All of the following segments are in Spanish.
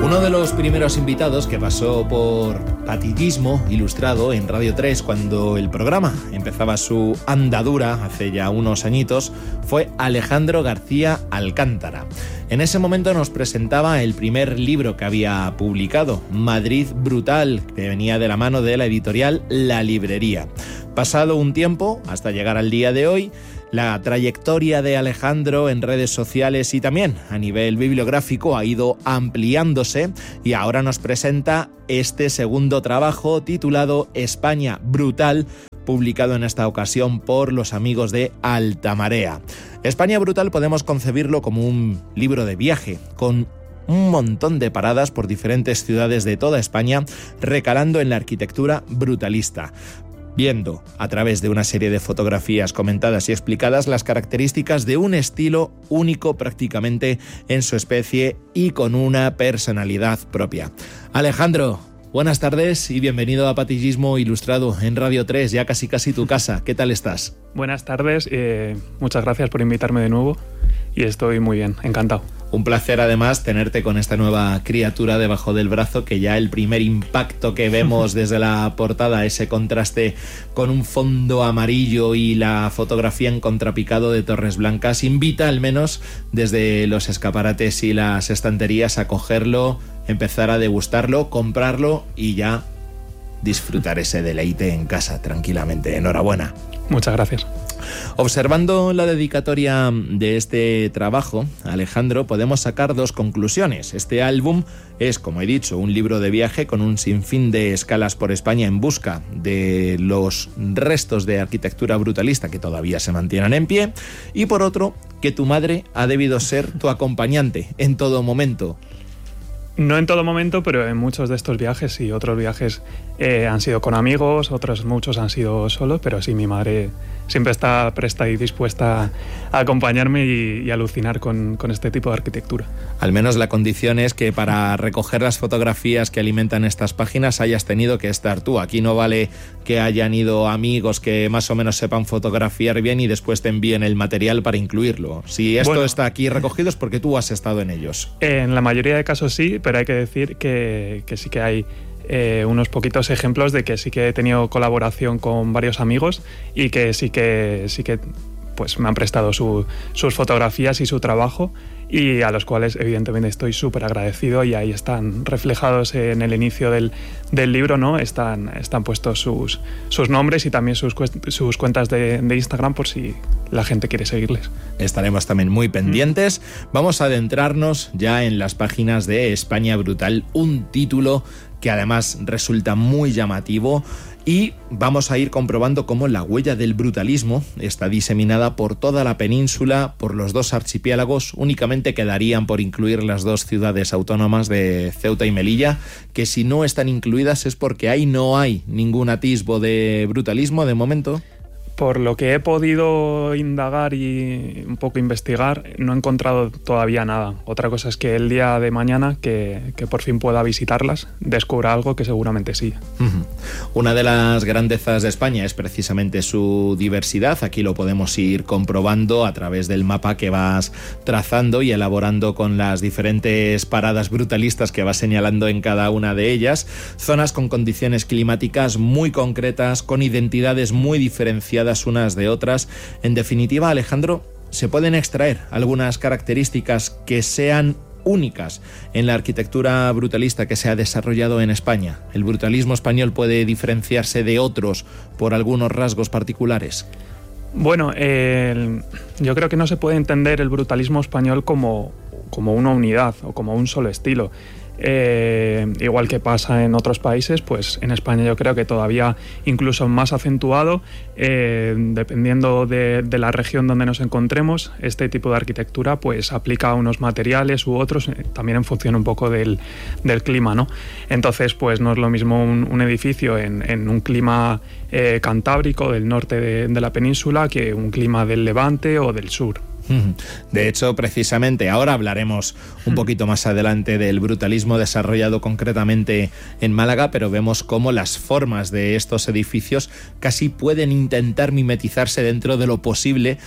Uno de los primeros invitados que pasó por Patillismo Ilustrado en Radio 3 cuando el programa empezaba su andadura hace ya unos añitos fue Alejandro García Alcántara. En ese momento nos presentaba el primer libro que había publicado, Madrid Brutal, que venía de la mano de la editorial La Librería. Pasado un tiempo, hasta llegar al día de hoy, la trayectoria de Alejandro en redes sociales y también a nivel bibliográfico ha ido ampliándose y ahora nos presenta este segundo trabajo titulado España Brutal, publicado en esta ocasión por los amigos de Altamarea. España Brutal podemos concebirlo como un libro de viaje, con un montón de paradas por diferentes ciudades de toda España, recalando en la arquitectura brutalista, viendo a través de una serie de fotografías comentadas y explicadas las características de un estilo único prácticamente en su especie y con una personalidad propia. Alejandro, buenas tardes y bienvenido a Patillismo Ilustrado en Radio 3, ya casi tu casa. ¿Qué tal estás? Buenas tardes, muchas gracias por invitarme de nuevo y estoy muy bien, encantado. Un placer además tenerte con esta nueva criatura debajo del brazo, que ya el primer impacto que vemos desde la portada, ese contraste con un fondo amarillo y la fotografía en contrapicado de Torres Blancas, invita al menos desde los escaparates y las estanterías a cogerlo, empezar a degustarlo, comprarlo y ya disfrutar ese deleite en casa tranquilamente. Enhorabuena. Muchas gracias. Observando la dedicatoria de este trabajo, Alejandro, podemos sacar dos conclusiones. Este álbum es, como he dicho, un libro de viaje con un sinfín de escalas por España en busca de los restos de arquitectura brutalista que todavía se mantienen en pie, y por otro, que tu madre ha debido ser tu acompañante en todo momento. No en todo momento, pero en muchos de estos viajes y otros viajes han sido con amigos, otros muchos han sido solos, pero sí, mi madre siempre está presta y dispuesta a acompañarme y alucinar con este tipo de arquitectura. Al menos la condición es que para recoger las fotografías que alimentan estas páginas hayas tenido que estar tú. Aquí no vale que hayan ido amigos que más o menos sepan fotografiar bien y después te envíen el material para incluirlo. Si esto está aquí recogido es porque tú has estado en ellos. En la mayoría de casos sí, pero hay que decir que sí que hay unos poquitos ejemplos de que sí que he tenido colaboración con varios amigos y que sí que pues me han prestado sus fotografías y su trabajo, y a los cuales evidentemente estoy súper agradecido, y ahí están reflejados en el inicio del libro, ¿no? Están puestos sus nombres y también sus cuentas de Instagram por si la gente quiere seguirles. Estaremos también muy pendientes. Vamos a adentrarnos ya en las páginas de España Brutal, un título que además resulta muy llamativo, y vamos a ir comprobando cómo la huella del brutalismo está diseminada por toda la península, por los dos archipiélagos. Únicamente quedarían por incluir las dos ciudades autónomas de Ceuta y Melilla, que si no están incluidas es porque ahí no hay ningún atisbo de brutalismo de momento. Por lo que he podido indagar y un poco investigar, no he encontrado todavía nada. Otra cosa es que el día de mañana, que por fin pueda visitarlas, descubra algo que seguramente sí. Una de las grandezas de España es precisamente su diversidad. Aquí lo podemos ir comprobando a través del mapa que vas trazando y elaborando con las diferentes paradas brutalistas que vas señalando en cada una de ellas. Zonas con condiciones climáticas muy concretas, con identidades muy diferenciadas unas de otras. En definitiva, Alejandro, ¿se pueden extraer algunas características que sean únicas en la arquitectura brutalista que se ha desarrollado en España? ¿El brutalismo español puede diferenciarse de otros por algunos rasgos particulares? Bueno, yo creo que no se puede entender el brutalismo español como una unidad o como un solo estilo. Igual que pasa en otros países, pues en España yo creo que todavía incluso más acentuado, dependiendo de la región donde nos encontremos. Este tipo de arquitectura pues aplica unos materiales u otros, también en función un poco del clima, ¿no? Entonces pues no es lo mismo un edificio en un clima cantábrico del norte de la península que un clima del levante o del sur. De hecho, precisamente ahora hablaremos un poquito más adelante del brutalismo desarrollado concretamente en Málaga, pero vemos cómo las formas de estos edificios casi pueden intentar mimetizarse dentro de lo posible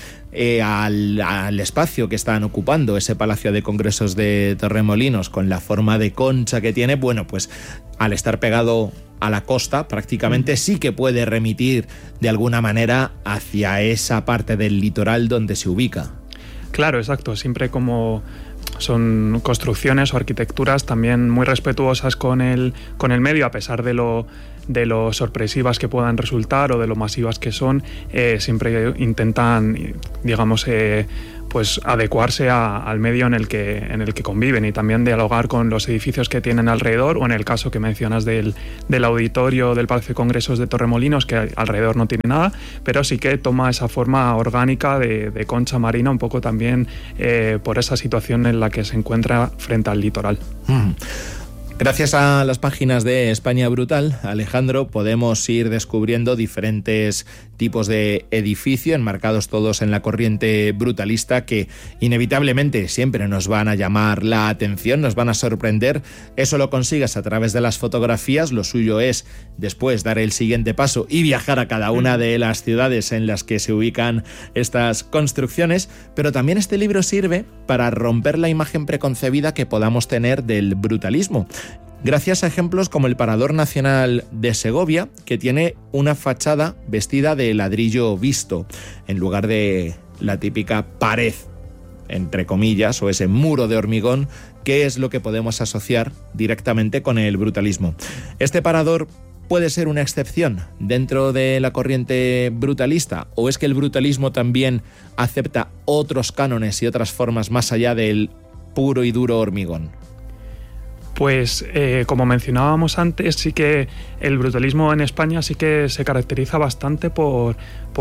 al espacio que están ocupando. Ese Palacio de Congresos de Torremolinos, con la forma de concha que tiene, bueno, pues al estar pegado a la costa, prácticamente sí que puede remitir de alguna manera hacia esa parte del litoral donde se ubica. Claro, exacto. Siempre como son construcciones o arquitecturas también muy respetuosas con el medio, a pesar de lo sorpresivas que puedan resultar o de lo masivas que son, siempre intentan, digamos, pues adecuarse al medio en el que conviven, y también dialogar con los edificios que tienen alrededor, o en el caso que mencionas del auditorio del Palacio de Congresos de Torremolinos, que alrededor no tiene nada, pero sí que toma esa forma orgánica de concha marina, un poco también por esa situación en la que se encuentra frente al litoral. Gracias a las páginas de España Brutal, Alejandro, podemos ir descubriendo diferentes tipos de edificio, enmarcados todos en la corriente brutalista, que inevitablemente siempre nos van a llamar la atención, nos van a sorprender. Eso lo consigas a través de las fotografías. Lo suyo es después dar el siguiente paso y viajar a cada una de las ciudades en las que se ubican estas construcciones, pero también este libro sirve para romper la imagen preconcebida que podamos tener del brutalismo, gracias a ejemplos como el Parador Nacional de Segovia, que tiene una fachada vestida de ladrillo visto, en lugar de la típica pared, entre comillas, o ese muro de hormigón, que es lo que podemos asociar directamente con el brutalismo. Este parador puede ser una excepción dentro de la corriente brutalista, o es que el brutalismo también acepta otros cánones y otras formas más allá del puro y duro hormigón. Pues como mencionábamos antes, sí que el brutalismo en España sí que se caracteriza bastante por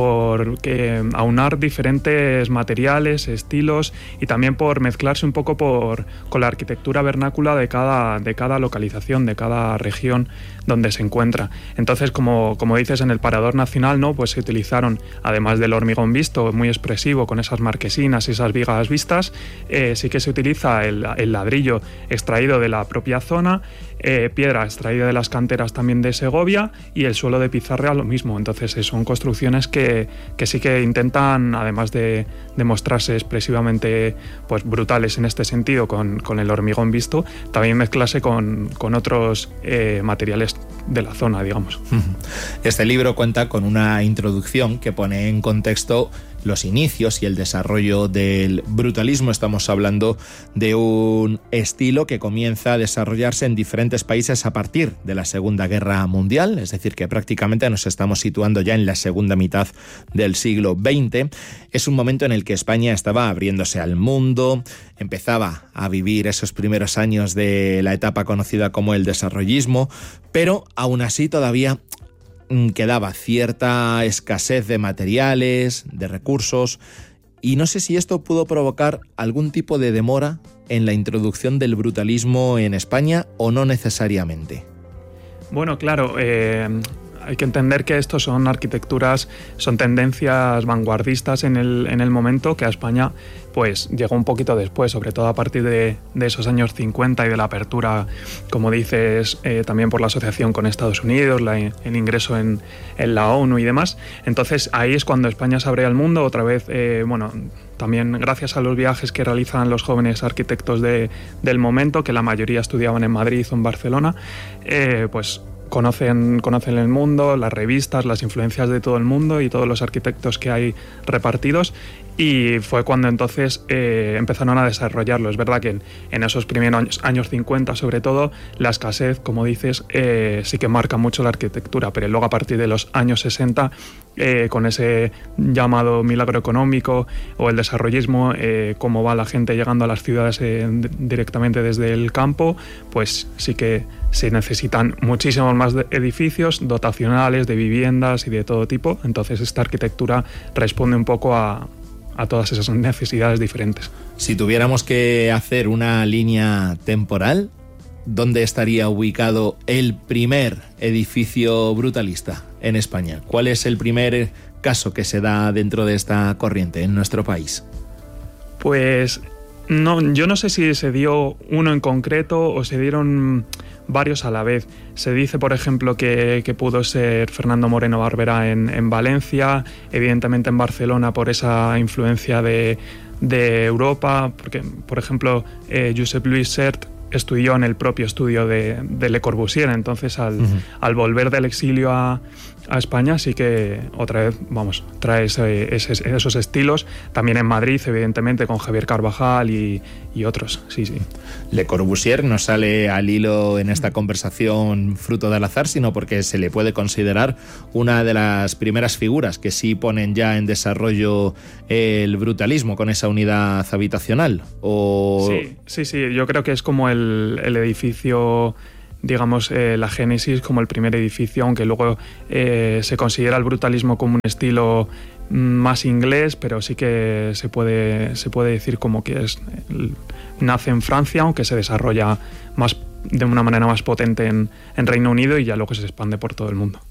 aunar diferentes materiales, estilos, y también por mezclarse un poco con la arquitectura vernácula de cada localización, de cada región donde se encuentra. Entonces, como dices, en el Parador Nacional, ¿no?, pues se utilizaron, además del hormigón visto, muy expresivo, con esas marquesinas y esas vigas vistas, sí que se utiliza el ladrillo extraído de la propia zona, piedra extraída de las canteras también de Segovia, y el suelo de pizarra lo mismo. Entonces son construcciones que sí que intentan, además de mostrarse expresivamente pues brutales en este sentido con el hormigón visto, también mezclarse con otros materiales de la zona, digamos. Este libro cuenta con una introducción que pone en contexto los inicios y el desarrollo del brutalismo. Estamos hablando de un estilo que comienza a desarrollarse en diferentes países a partir de la Segunda Guerra Mundial, es decir, que prácticamente nos estamos situando ya en la segunda mitad del siglo XX. Es un momento en el que España estaba abriéndose al mundo, empezaba a vivir esos primeros años de la etapa conocida como el desarrollismo, pero aún así todavía quedaba cierta escasez de materiales, de recursos, y no sé si esto pudo provocar algún tipo de demora en la introducción del brutalismo en España o no necesariamente. Bueno, claro, hay que entender que estos son arquitecturas, son tendencias vanguardistas en el momento, que a España pues llegó un poquito después, sobre todo a partir de esos años 50 y de la apertura, como dices, también por la asociación con Estados Unidos, el ingreso en la ONU y demás. Entonces ahí es cuando España se abre al mundo otra vez, también gracias a los viajes que realizan los jóvenes arquitectos del momento, que la mayoría estudiaban en Madrid o en Barcelona, pues conocen el mundo, las revistas, las influencias de todo el mundo y todos los arquitectos que hay repartidos, y fue cuando entonces empezaron a desarrollarlo. Es verdad que en esos primeros años 50, sobre todo, la escasez, como dices, sí que marca mucho la arquitectura, pero luego a partir de los años 60, con ese llamado milagro económico o el desarrollismo, cómo va la gente llegando a las ciudades directamente desde el campo, pues sí que se necesitan muchísimos más edificios dotacionales, de viviendas y de todo tipo. Entonces esta arquitectura responde un poco a todas esas necesidades diferentes. Si tuviéramos que hacer una línea temporal, ¿dónde estaría ubicado el primer edificio brutalista en España? ¿Cuál es el primer caso que se da dentro de esta corriente en nuestro país? Pues no, yo no sé si se dio uno en concreto o se dieron varios a la vez. Se dice, por ejemplo, que pudo ser Fernando Moreno Barberá en Valencia, evidentemente en Barcelona por esa influencia de Europa, porque, por ejemplo, Josep Lluís Sert estudió en el propio estudio de Le Corbusier, entonces al volver del exilio a España sí que otra vez, trae esos estilos, también en Madrid, evidentemente, con Javier Carvajal y otros, sí. Le Corbusier no sale al hilo en esta conversación fruto del azar, sino porque se le puede considerar una de las primeras figuras que sí ponen ya en desarrollo el brutalismo con esa unidad habitacional. Sí, yo creo que es como el edificio, digamos, la génesis, como el primer edificio, aunque luego se considera el brutalismo como un estilo más inglés, pero sí que se puede decir como que nace en Francia, aunque se desarrolla de una manera más potente en Reino Unido y ya luego se expande por todo el mundo.